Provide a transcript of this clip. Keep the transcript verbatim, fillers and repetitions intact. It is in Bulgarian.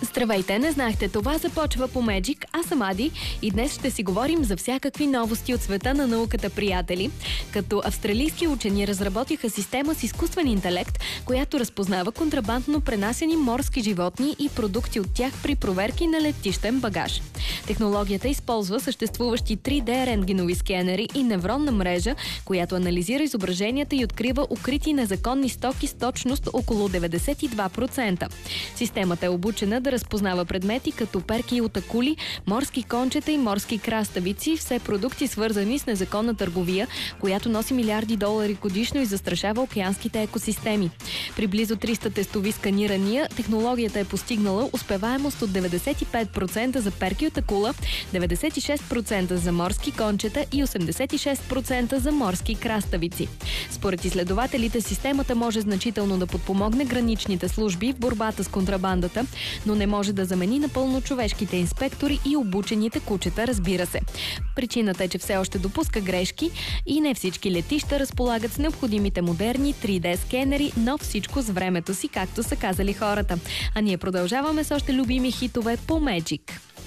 Здравейте, не знаехте това, започва по Magic. Аз съм Ади и днес ще си говорим за всякакви новости от света на науката, приятели. Като австралийски учени разработиха система с изкуствен интелект, която разпознава контрабандно пренасяни морски животни и продукти от тях при проверки на летищен багаж. Технологията използва съществуващи три Д рентгенови скенери и невронна мрежа, която анализира изображенията и открива укрити незаконни стоки с точност около деветдесет и два процента. Системата е обучена да разпознава предмети като перки от акули, морски кончета и морски краставици, все продукти свързани с незаконна търговия, която носи милиарди долари годишно и застрашава океанските екосистеми. При близо триста тестови сканирания технологията е постигнала успеваемост от деветдесет и пет процента за перки от акула, деветдесет и шест процента за морски кончета и осемдесет и шест процента за морски краставици. Според изследователите, системата може значително да подпомогне граничните служби в борбата с контрабандата, но не може да замени напълно човешките инспектори и обучените кучета, разбира се. Причината е, че все още допуска грешки и не всички летища разполагат с необходимите модерни три Д скенери, но всичко с времето си, както са казали хората. А ние продължаваме с още любими хитове по Magic.